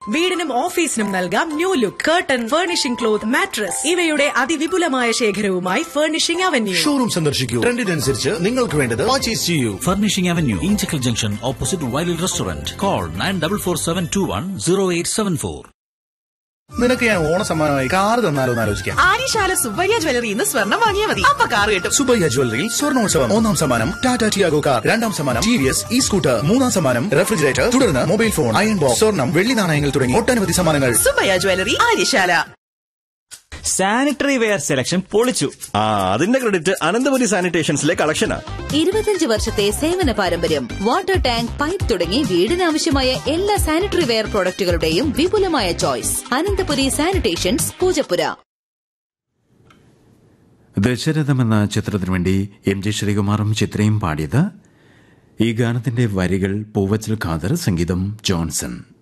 വീടിനും ഓഫീസിനും നൽകാം new look. Curtain, furnishing cloth, mattress ഇവയുടെ അതിവിപുലമായ ശേഖരവുമായി ഫർണിഷിംഗ് അവന്യൂ. ഷോറൂം സന്ദർശിക്കൂ. ട്രെൻഡിനനുസരിച്ച് നിങ്ങൾക്ക് വേണ്ടത് പർച്ചേസ് ചെയ്യൂ. Furnishing Avenue, Inchikal Junction, opposite Wild Restaurant. Call 9447210874. നിനക്ക് ഞാൻ ഓണസമ്മാനമായി കാർ തന്നാലോ എന്ന് ആലോചിക്കാം. ആര്യശാല സുബ്ബയ്യ ജ്വല്ലറി ഇന്ന് സ്വർണ്ണം വാങ്ങിയാൽ മതി, അപ്പൊ കാർ കിട്ടും. സുബ്ബയ്യ ജ്വല്ലറിയിൽ സ്വർണ്ണോത്സവം. 1ാം സമ്മാനം ടാറ്റ ടിയാഗോ കാർ, 2ാം സമ്മാനം TVS സ്കൂട്ടർ, 3ാം സമ്മാനം റെഫ്രിജറേറ്റർ, തുടർന്ന് മൊബൈൽ ഫോൺ, അയൺ ബോക്സ്, സ്വർണ്ണം, വെള്ളി നാണയങ്ങൾ തുടങ്ങി ഒട്ടനവധി സമ്മാനങ്ങൾ. Subbaiah jewellery, Aryasala. Sanitary ware selection പൊളിച്ചു. അതിന്റെ ക്രെഡിറ്റ് അനന്തപുരി സാനിറ്റേഷൻസിലെ കളക്ഷനാ. 25 വർഷത്തെ സേവന പാരമ്പര്യം. വാട്ടർ ടാങ്ക്, പൈപ്പ് തുടങ്ങി വീടിനാവശ്യമായ എല്ലാ സാനിറ്ററി വെയർ പ്രോഡക്റ്റുകളുടെയും വിപുലമായ ചോയ്സ്. അനന്തപുരി സാനിറ്റേഷൻസ്, പൂജപ്പുര. ദശരഥം എന്ന ചിത്രത്തിനു വേണ്ടി MG ശ്രീകുമാറും ചിത്രയും പാടിയത്. ഈ ഗാനത്തിന്റെ വരികൾ പൂവച്ചൽ ഖാദർ, സംഗീതം ജോൺസൺ.